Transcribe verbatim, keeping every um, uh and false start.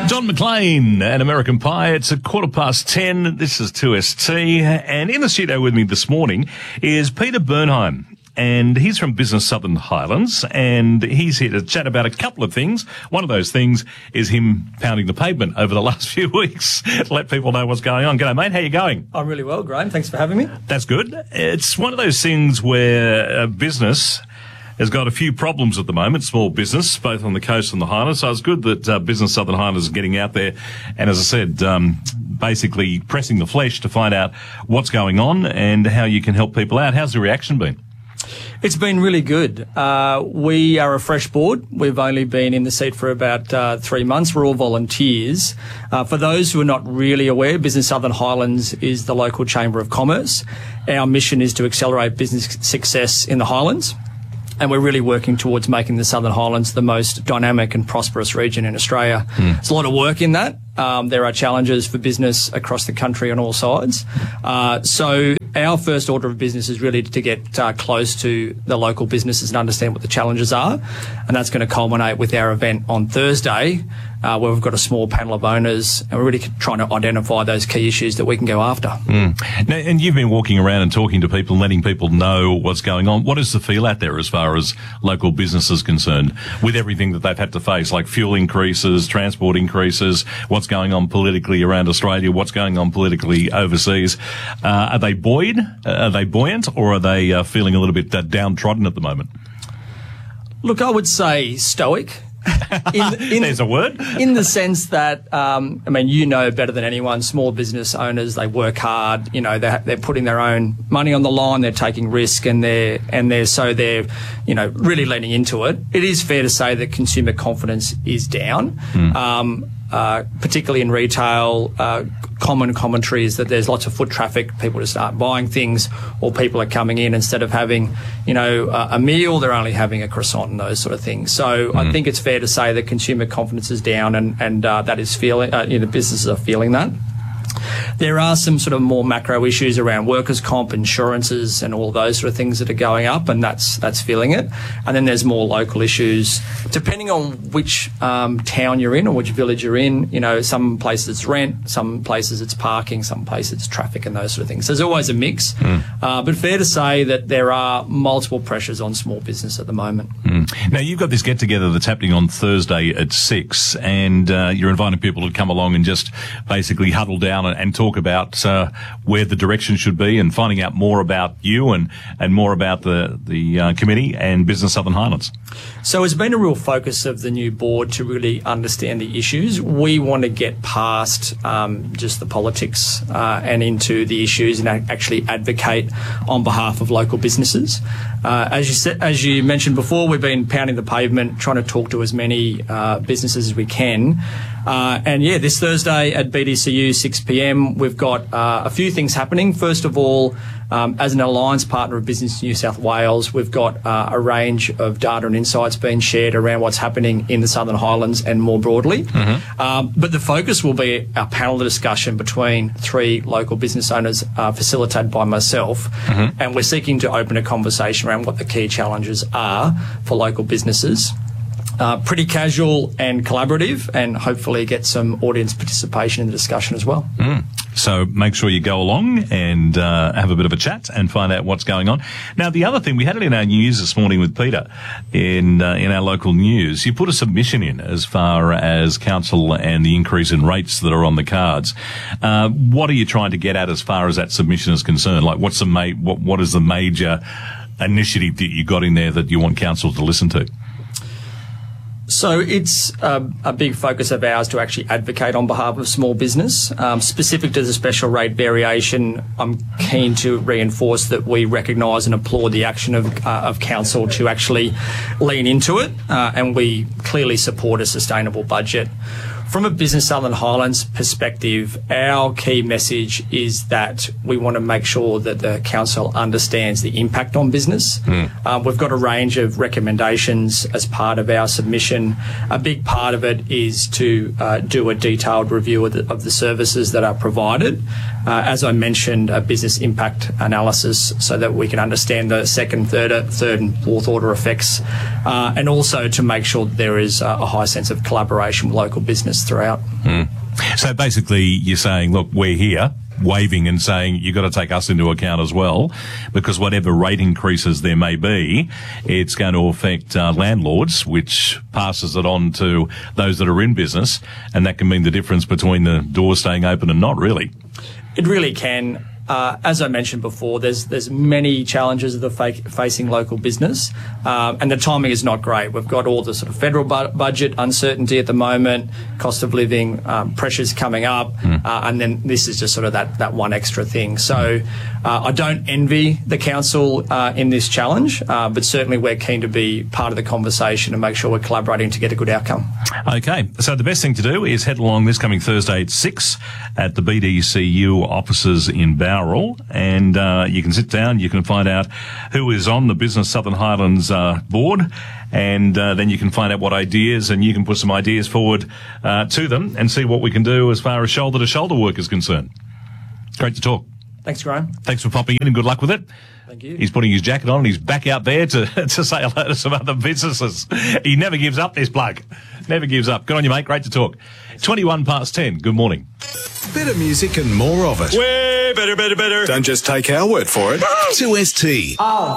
John McClane and American Pie. It's a quarter past ten. This is two S T. And in the studio with me this morning is Peter Bernheim. And he's from Business Southern Highlands, and he's here to chat about a couple of things. One of those things is him pounding the pavement over the last few weeks to let people know what's going on. G'day, mate. How you going? I'm really well, Graham. Thanks for having me. That's good. It's one of those things where a business has got a few problems at the moment, small business, both on the coast and the Highlands. So it's good that uh, Business Southern Highlands is getting out there and, as I said, um, basically pressing the flesh to find out what's going on and how you can help people out. How's the reaction been? It's been really good. Uh, we are a fresh board. We've only been in the seat for about uh, three months. We're all volunteers. Uh, for those who are not really aware, Business Southern Highlands is the local Chamber of Commerce. Our mission is to accelerate business success in the Highlands. And we're really working towards making the Southern Highlands the most dynamic and prosperous region in Australia. Mm. There's a lot of work in that. Um, there are challenges for business across the country on all sides. Uh, so our first order of business is really to get uh, close to the local businesses and understand what the challenges are. And that's going to culminate with our event on Thursday, uh, where we've got a small panel of owners, and we're really trying to identify those key issues that we can go after. Mm. Now, and you've been walking around and talking to people, letting people know what's going on. What is the feel out there as far as local business is concerned with everything that they've had to face, like fuel increases, transport increases, what's going on politically around Australia, what's going on politically overseas? Uh, are they buoyed? Uh, are they buoyant, or are they uh, feeling a little bit uh, downtrodden at the moment? Look, I would say stoic. In, in, There's a word. In the sense that, um, I mean, you know better than anyone, small business owners, they work hard, you know, they're, they're putting their own money on the line, they're taking risk, and they're, and they're, so they're, you know, really leaning into it. It is fair to say that consumer confidence is down. Mm. Um, Uh, particularly in retail, uh, common commentary is that there's lots of foot traffic, people just aren't buying things, or people are coming in, instead of having, you know, uh, a meal, they're only having a croissant and those sort of things. So mm. I think it's fair to say that consumer confidence is down, and, and uh, that is feeling, uh, you know, businesses are feeling that. There are some sort of more macro issues around workers' comp, insurances, and all those sort of things that are going up, and that's that's feeling it. And then there's more local issues, depending on which um, town you're in or which village you're in. You know, some places it's rent, some places it's parking, some places it's traffic, and those sort of things. So there's always a mix. Mm. Uh, but fair to say that there are multiple pressures on small business at the moment. Mm. Now, you've got this get-together that's happening on Thursday at six, and uh, you're inviting people to come along and just basically huddle down and, and talk about uh, where the direction should be, and finding out more about you and, and more about the, the uh, committee and Business Southern Highlands. So it's been a real focus of the new board to really understand the issues. We want to get past um, just the politics uh, and into the issues, and actually advocate on behalf of local businesses. Uh, as you said, as you mentioned before, we've been pounding the pavement, trying to talk to as many uh, businesses as we can. Uh, and yeah, this Thursday at B D C U, six p m, we've got uh, a few things happening. First of all, um, as an alliance partner of Business New South Wales, we've got uh, a range of data and insights being shared around what's happening in the Southern Highlands and more broadly. Mm-hmm. Um, but the focus will be a panel discussion between three local business owners, uh, facilitated by myself. Mm-hmm. And we're seeking to open a conversation around what the key challenges are for local businesses. Uh, pretty casual and collaborative, and hopefully get some audience participation in the discussion as well. Mm. So make sure you go along and uh, have a bit of a chat and find out what's going on. Now, the other thing, we had it in our news this morning with Peter in uh, in our local news. You put a submission in as far as council and the increase in rates that are on the cards. Uh, what are you trying to get at as far as that submission is concerned? Like, what's the ma- what what is the major initiative that you got in there that you want council to listen to? So it's uh, a big focus of ours to actually advocate on behalf of small business. Um, specific to the special rate variation, I'm keen to reinforce that we recognise and applaud the action of, uh, of council to actually lean into it, uh, and we clearly support a sustainable budget. From a Business Southern Highlands perspective, our key message is that we want to make sure that the council understands the impact on business. Mm. Um, we've got a range of recommendations as part of our submission. A big part of it is to uh, do a detailed review of the, of the services that are provided, uh, as I mentioned, a business impact analysis so that we can understand the second, third, third and fourth order effects, uh, and also to make sure that there is a high sense of collaboration with local business throughout. Mm. So basically you're saying, look, we're here, waving and saying you've got to take us into account as well, because whatever rate increases there may be, it's going to affect uh, landlords, which passes it on to those that are in business, and that can mean the difference between the door staying open and not, really. It really can. Uh, as I mentioned before, there's there's many challenges that are fa- facing local business, uh, and the timing is not great. We've got all the sort of federal bu- budget uncertainty at the moment, cost of living um, pressures coming up, mm. uh, and then this is just sort of that that one extra thing. So uh, I don't envy the council uh, in this challenge, uh, but certainly we're keen to be part of the conversation and make sure we're collaborating to get a good outcome. Okay, so the best thing to do is head along this coming Thursday at six at the B D C U offices in Bowral. And uh, you can sit down, you can find out who is on the Business Southern Highlands uh, board, and uh, then you can find out what ideas, and you can put some ideas forward uh, to them and see what we can do as far as shoulder-to-shoulder work is concerned. Great to talk. Thanks, Graham. Thanks for popping in, and good luck with it. Thank you. He's putting his jacket on and he's back out there to, to say hello to some other businesses. He never gives up, this bloke. Never gives up. Good on you, mate. Great to talk. twenty-one past ten. Good morning. Better music and more of it. Way better, better, better. Don't just take our word for it. two S T. Oh.